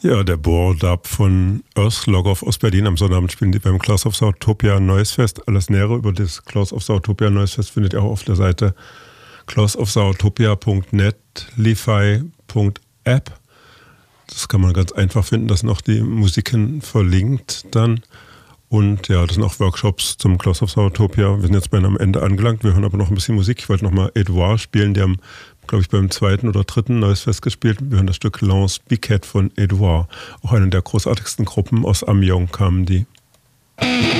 Ja, der Bohr-Dub von Earth-Log of Ostberlin. Am Sonnabend spielen die beim Claws of Sautopia Noise Fest. Alles Nähere über das Claws of Sautopia Noise Fest findet ihr auch auf der Seite clawsofsautopia.net, li-fi.app. Das kann man ganz einfach finden, da sind auch die Musiken verlinkt dann. Und ja, das sind auch Workshops zum Claws of Sautopia. Wir sind jetzt am Ende angelangt, wir hören aber noch ein bisschen Musik. Ich wollte nochmal Edouard spielen, die haben, glaube ich, beim 2. oder 3. Neues Fest gespielt. Wir hören das Stück Lance Biquet von Edouard. Auch eine der großartigsten Gruppen aus Amiens kamen die.